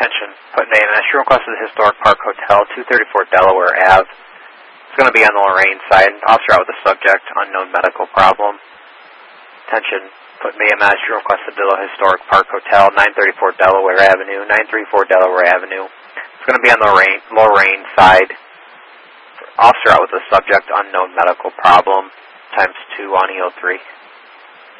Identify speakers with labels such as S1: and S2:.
S1: Attention, put name and she requested the Historic Park Hotel, 234 Delaware Ave. It's going to be on the Lorraine side. Officer out with the subject, unknown medical problem. Attention, put name and she requested the Historic Park Hotel, 934 Delaware Avenue, 934 Delaware Avenue. It's going to be on the Lorraine side. Officer out with the subject, unknown medical problem, ×2 on EO3.